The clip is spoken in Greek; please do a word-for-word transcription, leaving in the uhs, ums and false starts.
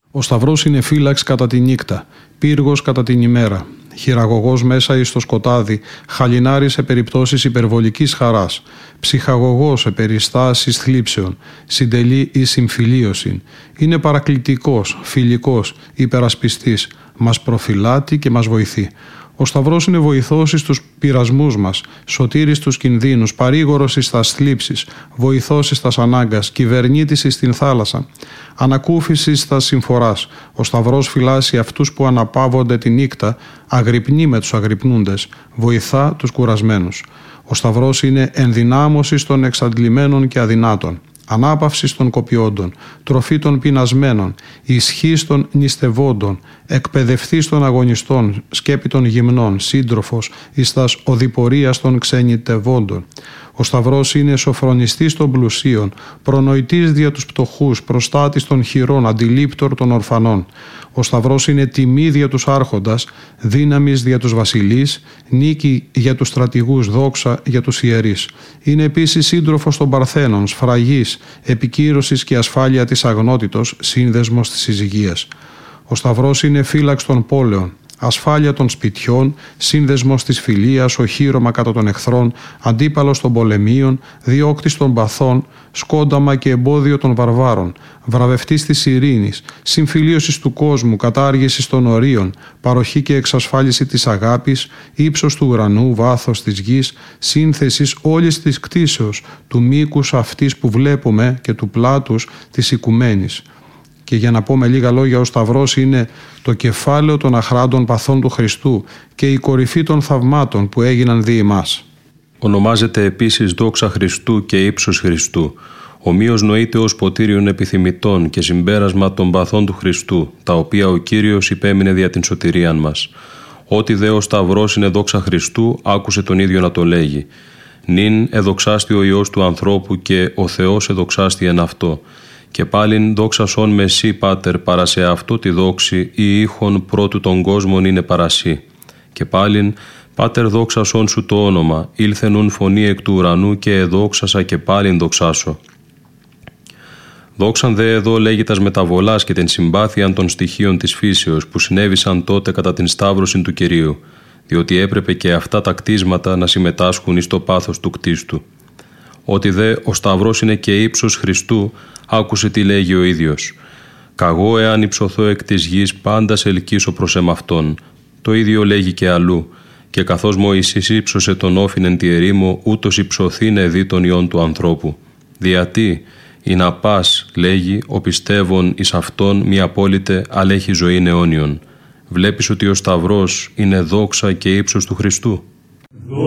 Ο Σταυρός είναι φύλαξ κατά τη νύχτα, πύργος κατά την ημέρα, χειραγωγός μέσα εις το σκοτάδι, χαλινάρης σε περιπτώσεις υπερβολικής χαράς, ψυχαγωγός σε περιστάσεις θλίψεων, συντελεί εις συμφιλίωσιν. Είναι παρακλητικός, φιλικός, υπερασπιστής, μας προφυλάττει και μας βοηθεί. Ο Σταυρός είναι βοηθός εις τους πειρασμούς μας, σωτήρης στους κινδύνους, παρήγορος εις τας θλίψεις, βοηθός εις τας ανάγκας, κυβερνήτης εις την θάλασσα, ανακούφιση εις τας συμφοράς. Ο Σταυρός φυλάσσει αυτούς που αναπαύονται τη νύχτα, αγρυπνεί με τους αγρυπνούντες, βοηθά τους κουρασμένους. Ο Σταυρός είναι ενδυνάμωση των εξαντλημένων και αδυνάτων, ανάπαυση των κοπιόντων, τροφή των πεινασμένων, ισχύς των νηστευόντων, εκπαιδευτής των αγωνιστών, σκέπη των γυμνών, σύντροφος εις τας οδηπορίας των ξενιτευόντων. Ο Σταυρός είναι σοφρονιστής των πλουσίων, προνοητής δια τους πτωχούς, προστάτης των χειρών, αντιλήπτορ των ορφανών. Ο Σταυρός είναι τιμή δια τους άρχοντας, δύναμις δια τους βασιλείς, νίκη για τους στρατηγούς, δόξα για τους ιερείς. Είναι επίσης σύντροφος των παρθένων, σφραγής, επικύρωσης και ασφάλεια της αγνότητος, σύνδεσμος της συζυγίας. Ο Σταυρός είναι φύλαξ των πόλεων, ασφάλεια των σπιτιών, σύνδεσμος της φιλίας, οχύρωμα κατά των εχθρών, αντίπαλος των πολεμίων, διώκτης των παθών, σκόνταμα και εμπόδιο των βαρβάρων, βραβευτής της ειρήνης, συμφιλίωσης του κόσμου, κατάργησης των ορίων, παροχή και εξασφάλιση της αγάπης, ύψος του ουρανού, βάθος της γης, σύνθεσης όλης της κτήσεως, του μήκους αυτής που βλέπουμε και του πλάτους της οικουμένης. Και για να πω με λίγα λόγια, ο Σταυρός είναι το κεφάλαιο των αχράντων παθών του Χριστού και η κορυφή των θαυμάτων που έγιναν δι' ημάς. Ονομάζεται επίσης δόξα Χριστού και ύψος Χριστού. Ομοίως νοείται ως ποτήριον επιθυμητών και συμπέρασμα των παθών του Χριστού, τα οποία ο Κύριος υπέμεινε δια την σωτηρίαν μας. Ότι δε ο Σταυρός είναι δόξα Χριστού, άκουσε τον ίδιο να το λέγει. Νυν εδοξάστη ο Υιός του ανθρώπου και ο Θεός εδοξάστη εν αυτό. Και πάλιν δόξασον με σύ, Πάτερ, παρά σε αυτό τη δόξη, ή ήχον πρώτου των κόσμων είναι παρασύ. Και πάλιν, Πάτερ, δόξασον σου το όνομα, ήλθε νουν φωνή εκ του ουρανού και εδόξασα και πάλιν δοξάσω. Δόξαν δε εδώ λέγητας μεταβολάς και την συμπάθειαν των στοιχείων της φύσεως που συνέβησαν τότε κατά την σταύρωση του Κυρίου, διότι έπρεπε και αυτά τα κτίσματα να συμμετάσχουν εις το πάθος του κτίστου. Ότι δε ο Σταυρός είναι και ύψος Χριστού, άκουσε τι λέγει ο ίδιος. «Καγώ εάν υψωθώ εκ της γης, πάντα σε ελκύσω προς εμαυτόν». Το ίδιο λέγει και αλλού. «Και καθώς Μωυσής ύψωσε τον όφιν εν τη ερήμο, ούτως υψωθήνε δι τον Υιόν του ανθρώπου». Διατί, «Η να πας», λέγει, «ο πιστεύων εις αυτόν μη απόλυτε, αλλά έχει ζωήν αιώνιον». Βλέπεις ότι ο Σταυρός είναι δόξα και ύψος του Χριστού.